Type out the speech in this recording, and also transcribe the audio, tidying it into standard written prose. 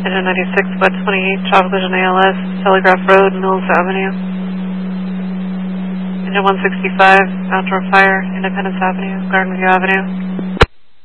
Engine 96, Wet 28, Chopper Collision ALS, Telegraph Road, Mills Avenue. Engine 165, Outdoor Fire, Independence Avenue, Garden View Avenue.